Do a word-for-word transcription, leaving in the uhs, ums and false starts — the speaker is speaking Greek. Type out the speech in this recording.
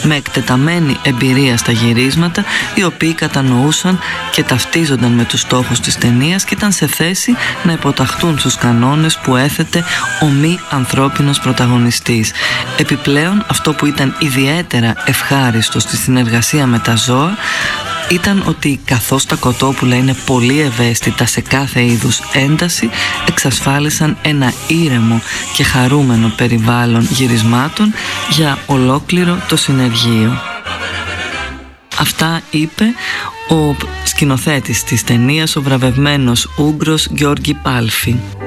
με εκτεταμένη εμπειρία στα γυρίσματα, οι οποίοι κατανοούσαν και ταυτίζονταν με τους στόχους της ταινίας και ήταν σε θέση να υποταχθούν στους κανόνες που έθετε ο μη ανθρώπινος πρωταγωνιστής. Επιπλέον, αυτό που ήταν ιδιαίτερα ευχάριστο στη συνεργασία με τα ζώα ήταν ότι καθώς τα κοτόπουλα είναι πολύ ευαίσθητα σε κάθε είδους ένταση, εξασφάλισαν ένα ήρεμο και χαρούμενο περιβάλλον γυρισμάτων για ολόκληρο το συνεργείο. Αυτά είπε ο σκηνοθέτης της ταινίας, ο βραβευμένος Ούγγρος Γιώργη Πάλφη.